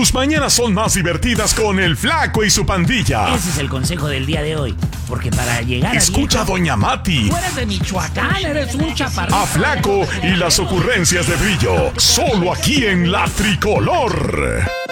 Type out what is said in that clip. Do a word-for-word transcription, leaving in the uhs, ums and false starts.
Tus mañanas son más divertidas con el Flaco y su pandilla. Ese es el consejo del día de hoy. Porque para llegar Escucha a viejo, a Doña Mati. tú eres de Michoacán, eres un chaparrito. A Flaco y las ocurrencias de Brillo. Solo aquí en La Tricolor.